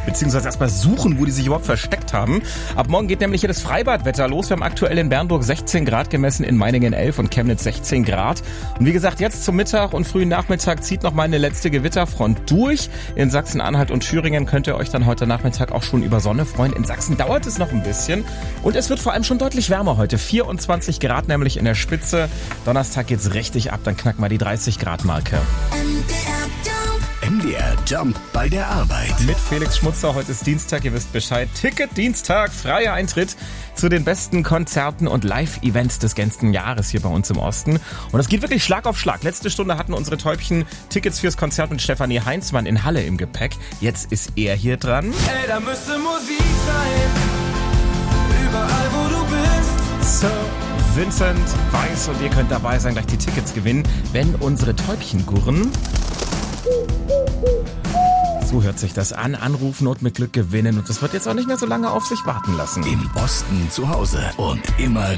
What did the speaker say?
beziehungsweise erstmal suchen, wo die sich überhaupt versteckt haben. Ab morgen geht nämlich hier das Freibadwetter los. Wir haben aktuell in Bernburg 16 Grad gemessen, in Meiningen 11 und Chemnitz 16 Grad. Und wie gesagt, jetzt zum Mittag und frühen Nachmittag zieht noch mal eine letzte Gewitterfront durch. In Sachsen-Anhalt und Thüringen könnt ihr euch dann heute Nachmittag auch schon über Sonne freuen. In Sachsen dauert es noch ein bisschen. Und es wird vor allem schon deutlich wärmer heute. 24 Grad nämlich in der Spitze. Donnerstag geht's richtig ab, dann knacken wir die 30 Grad Marke. MDR Jump bei der Arbeit. Mit Felix Schmutzer, heute ist Dienstag, ihr wisst Bescheid. Ticket-Dienstag, freier Eintritt zu den besten Konzerten und Live-Events des ganzen Jahres hier bei uns im Osten. Und es geht wirklich Schlag auf Schlag. Letzte Stunde hatten unsere Täubchen Tickets fürs Konzert mit Stefanie Heinzmann in Halle im Gepäck. Jetzt ist er hier dran. Ey, da müsste Musik sein, überall wo du bist. Sir Vincent Weiss und ihr könnt dabei sein, gleich die Tickets gewinnen, wenn unsere Täubchen gurren. So hört sich das an. Anrufen und mit Glück gewinnen. Und das wird jetzt auch nicht mehr so lange auf sich warten lassen. Im Osten zu Hause und immer